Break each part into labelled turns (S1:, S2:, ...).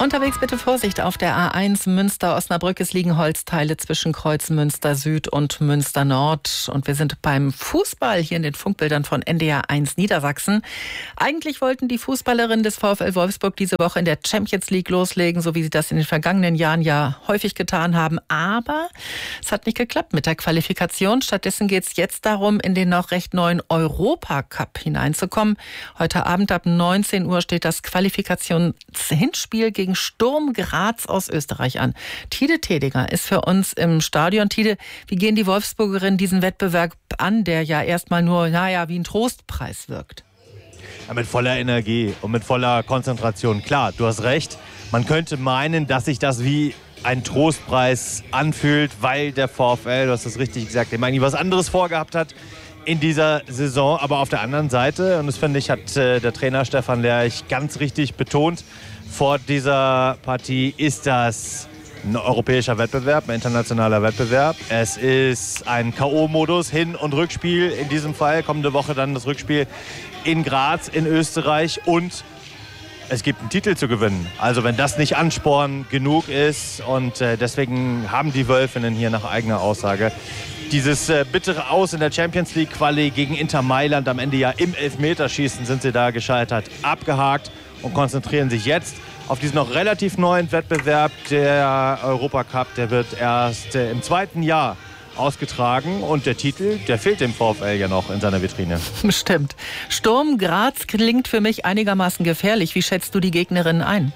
S1: Unterwegs bitte Vorsicht auf der A1 Münster-Osnabrück. Es liegen Holzteile zwischen Kreuz Münster Süd und Münster Nord. Und wir sind beim Fußball hier in den Funkbildern von NDR 1 Niedersachsen. Eigentlich wollten die Fußballerinnen des VfL Wolfsburg diese Woche in der Champions League loslegen, so wie sie das in den vergangenen Jahren ja häufig getan haben. Aber es hat nicht geklappt mit der Qualifikation. Stattdessen geht es jetzt darum, in den noch recht neuen Europacup hineinzukommen. Heute Abend ab 19 Uhr steht das Qualifikationshinspiel gegen Sturm Graz aus Österreich an. Tide Tedinger ist für uns im Stadion. Tide, wie gehen die Wolfsburgerinnen diesen Wettbewerb an, der ja erstmal nur, wie ein Trostpreis wirkt?
S2: Ja, mit voller Energie und mit voller Konzentration. Klar, du hast recht. Man könnte meinen, dass sich das wie ein Trostpreis anfühlt, weil der VfL, du hast das richtig gesagt, dem eigentlich was anderes vorgehabt hat in dieser Saison. Aber auf der anderen Seite, und das finde ich, hat der Trainer Stefan Lerch ganz richtig betont, vor dieser Partie ist das ein europäischer Wettbewerb, ein internationaler Wettbewerb. Es ist ein K.O.-Modus, Hin- und Rückspiel. In diesem Fall kommende Woche dann das Rückspiel in Graz in Österreich. Und es gibt einen Titel zu gewinnen. Also wenn das nicht Ansporn genug ist. Und deswegen haben die Wölfinnen hier nach eigener Aussage dieses bittere Aus in der Champions League Quali gegen Inter Mailand. Am Ende ja im Elfmeterschießen sind sie da gescheitert, abgehakt. Und konzentrieren sich jetzt auf diesen noch relativ neuen Wettbewerb. Der Europacup, der wird erst im zweiten Jahr ausgetragen. Und der Titel, der fehlt dem VfL ja noch in seiner Vitrine.
S1: Stimmt. Sturm Graz klingt für mich einigermaßen gefährlich. Wie schätzt du die Gegnerinnen ein?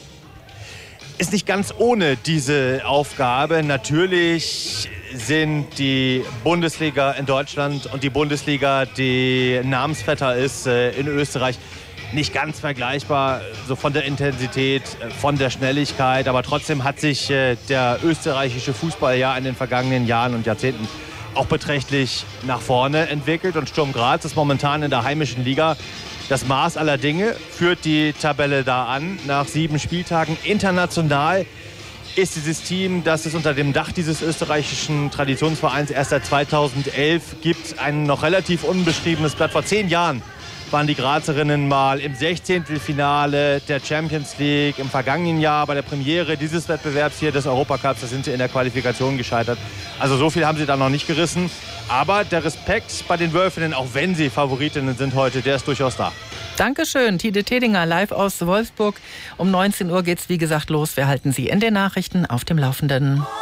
S2: Ist nicht ganz ohne diese Aufgabe. Natürlich sind die Bundesliga in Deutschland und die Bundesliga, die Namensvetter ist in Österreich, nicht ganz vergleichbar, so von der Intensität, von der Schnelligkeit. Aber trotzdem hat sich der österreichische Fußball ja in den vergangenen Jahren und Jahrzehnten auch beträchtlich nach vorne entwickelt. Und Sturm Graz ist momentan in der heimischen Liga das Maß aller Dinge, führt die Tabelle da an. Nach 7 Spieltagen international ist dieses Team, das es unter dem Dach dieses österreichischen Traditionsvereins erst seit 2011 gibt, ein noch relativ unbeschriebenes Blatt. Vor 10 Jahren waren die Grazerinnen mal im 16. Finale der Champions League. Im vergangenen Jahr bei der Premiere dieses Wettbewerbs hier des Europacups, da sind sie in der Qualifikation gescheitert. Also so viel haben sie da noch nicht gerissen. Aber der Respekt bei den Wölfinnen, auch wenn sie Favoritinnen sind heute, der ist durchaus da.
S1: Dankeschön, Tide Tedinger, live aus Wolfsburg. Um 19 Uhr geht's wie gesagt los. Wir halten Sie in den Nachrichten auf dem Laufenden.